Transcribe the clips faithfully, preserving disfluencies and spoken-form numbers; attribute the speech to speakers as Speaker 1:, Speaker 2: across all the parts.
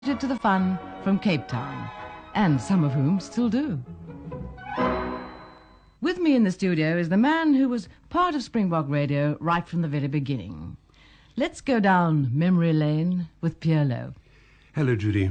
Speaker 1: to the fun from Cape Town, and some of whom still do. With me in the studio is the man who was part of Springbok Radio right from the very beginning. Let's go down memory lane with Pierre Lowe.
Speaker 2: Hello, Judy.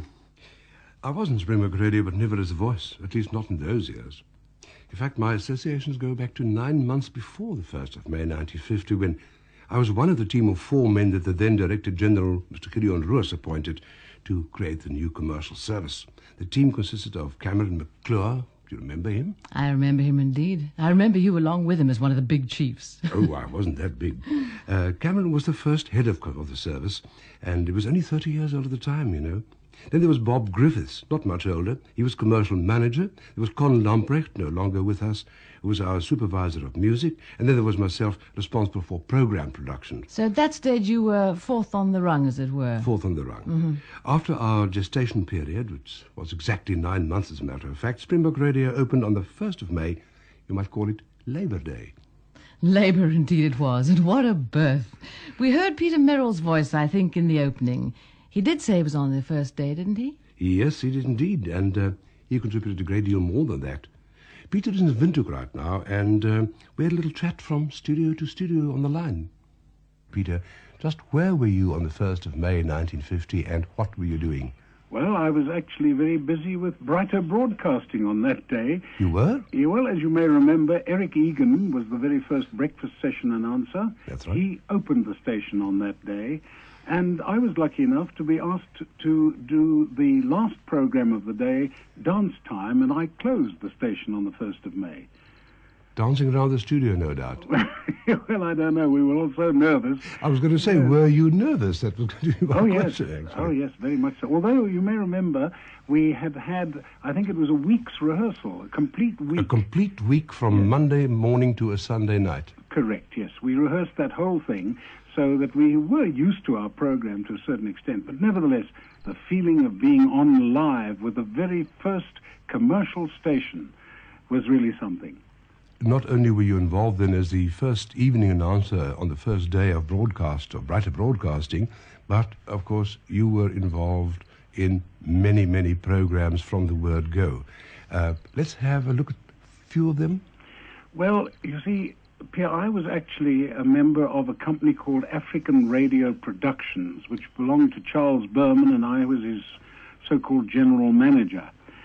Speaker 2: I was in Springbok Radio, but never as a voice, at least not in those years. In fact, my associations go back to nine months before the first of May nineteen fifty, when I was one of the team of four men that the then Director General, Mister Gideon Roos, appointed to create the new commercial service. The team consisted of Cameron McClure. Do you remember him?
Speaker 1: I remember him indeed. I remember you along with him as one of the big chiefs.
Speaker 2: Oh, I wasn't that big. Uh, Cameron was the first head of, of the service, and he was only thirty years old at the time, you know. Then there was Bob Griffiths, not much older. He was commercial manager. There was Con Lamprecht, no longer with us, who was our supervisor of music. And then there was myself, responsible for program production.
Speaker 1: So at that stage you were fourth on the rung, as it were.
Speaker 2: Fourth on the rung.
Speaker 1: Mm-hmm.
Speaker 2: After our gestation period, which was exactly nine months as a matter of fact, Springbok Radio opened on the first of May. You might call it Labour Day.
Speaker 1: Labour indeed it was, and what a birth. We heard Peter Merrill's voice, I think, in the opening. He did say he was on the first day, didn't he?
Speaker 2: Yes, he did indeed, and uh, he contributed a great deal more than that. Peter is in Windhoek right now, and uh, we had a little chat from studio to studio on the line. Peter, just where were you on the first of May nineteen fifty, and what were you doing?
Speaker 3: Well, I was actually very busy with Brighter Broadcasting on that day.
Speaker 2: You were?
Speaker 3: Yeah, well, as you may remember, Eric Egan was the very first breakfast session announcer.
Speaker 2: That's right.
Speaker 3: He opened the station on that day. And I was lucky enough to be asked to do the last program of the day, Dance Time, and I closed the station on the first of May.
Speaker 2: Dancing around the studio, no doubt.
Speaker 3: Well, I don't know. We were all so nervous.
Speaker 2: I was going to say, yeah. Were you nervous? That was going to be my
Speaker 3: oh, yes.
Speaker 2: question, actually.
Speaker 3: Oh, yes, very much so. Although, you may remember, we had had, I think it was a week's rehearsal, a complete week.
Speaker 2: A complete week from yes. Monday morning to a Sunday night.
Speaker 3: Correct, yes. We rehearsed that whole thing so that we were used to our program to a certain extent. But nevertheless, the feeling of being on live with the very first commercial station was really something.
Speaker 2: Not only were you involved then as the first evening announcer on the first day of broadcast, of Brighter Broadcasting, but, of course, you were involved in many, many programs from the word go. Uh, let's have a look at a few of them.
Speaker 3: Well, you see, Pierre, I was actually a member of a company called African Radio Productions, which belonged to Charles Berman, and I was his so-called general manager.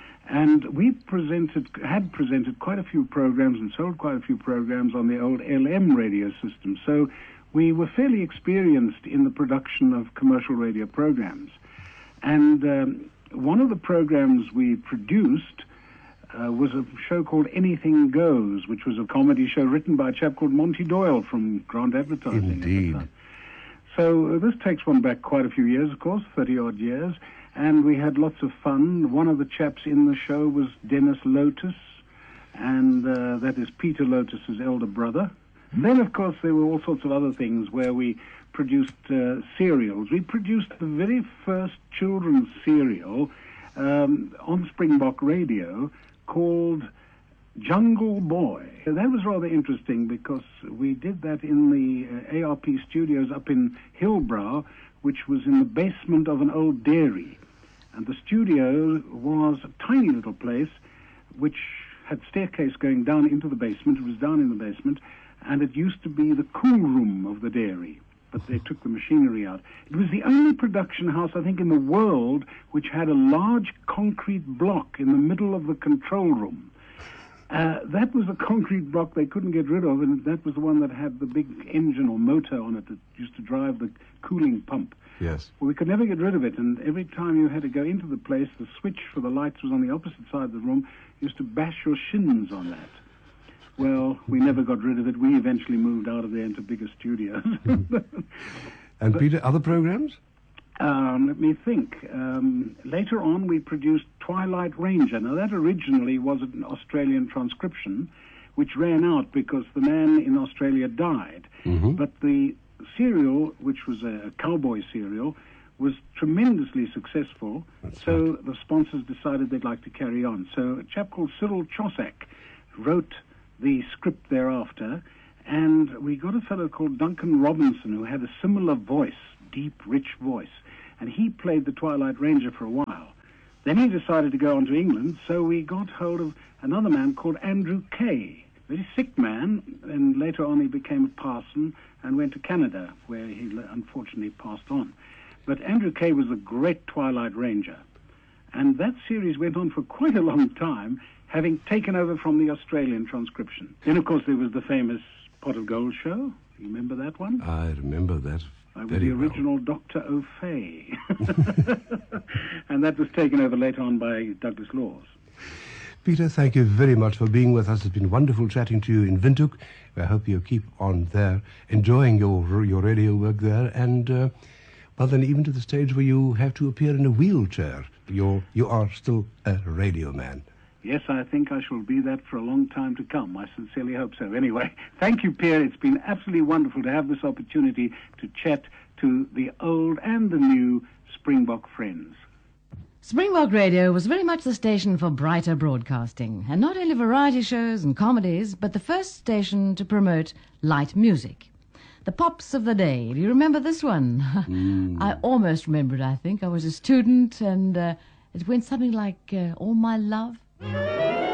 Speaker 3: And we presented, had presented quite a few programs and sold quite a few programs on the old L M radio system. So we were fairly experienced in the production of commercial radio programs. And um, one of the programs we produced uh, was a show called Anything Goes, which was a comedy show written by a chap called Monty Doyle from Grant Advertising.
Speaker 2: Indeed.
Speaker 3: So uh, this takes one back quite a few years, of course, thirty-odd years. And we had lots of fun. One of the chaps in the show was Dennis Lotus, and uh, that is Peter Lotus's elder brother. And then, of course, there were all sorts of other things where we produced uh, serials. We produced the very first children's serial um, on Springbok Radio called Jungle Boy. That was rather interesting because we did that in the uh, A R P studios up in Hillbrow, which was in the basement of an old dairy. And the studio was a tiny little place which had staircase going down into the basement. It was down in the basement, and it used to be the cool room of the dairy. But they took the machinery out. It was the only production house, I think, in the world which had a large concrete block in the middle of the control room. Uh, that was a concrete block they couldn't get rid of, and that was the one that had the big engine or motor on it that used to drive the cooling pump.
Speaker 2: Yes.
Speaker 3: Well, we could never get rid of it, and every time you had to go into the place, the switch for the lights was on the opposite side of the room. You used to bash your shins on that. Well, we never got rid of it. We eventually moved out of there into bigger studios.
Speaker 2: And but, Peter, other programs?
Speaker 3: Um, let me think. Um, later on, we produced Twilight Ranger. Now, that originally was an Australian transcription, which ran out because the man in Australia died.
Speaker 2: Mm-hmm.
Speaker 3: But the serial, which was a cowboy serial, was tremendously successful.
Speaker 2: That's
Speaker 3: so
Speaker 2: right.
Speaker 3: the sponsors decided they'd like to carry on. So a chap called Cyril Chossack wrote the script thereafter, and we got a fellow called Duncan Robinson who had a similar voice, deep, rich voice. and he played the Twilight Ranger for a while. Then he decided to go on to England, so we got hold of another man called Andrew Kay, a very sick man, and later on he became a parson and went to Canada, where he unfortunately passed on. But Andrew Kay was a great Twilight Ranger, and that series went on for quite a long time, having taken over from the Australian transcription. Then, of course, there was the famous Pot of Gold show. You remember that one?
Speaker 2: I remember that.
Speaker 3: I was
Speaker 2: very
Speaker 3: the original
Speaker 2: well.
Speaker 3: Doctor O'Fay. And that was taken over later on by Douglas Laws.
Speaker 2: Peter, thank you very much for being with us. It's been wonderful chatting to you in Windhoek. I hope you keep on there, enjoying your your radio work there, and uh, well, then even to the stage where you have to appear in a wheelchair. You're, you are still a radio man.
Speaker 3: Yes, I think I shall be that for a long time to come. I sincerely hope so. Anyway, thank you, Pierre. It's been absolutely wonderful to have this opportunity to chat to the old and the new Springbok friends.
Speaker 1: Springbok Radio was very much the station for brighter broadcasting, and not only variety shows and comedies, but the first station to promote light music. The pops of the day. Do you remember this one? Mm. I almost remember it, I think. I was a student, and uh, it went something like, uh, All My Love.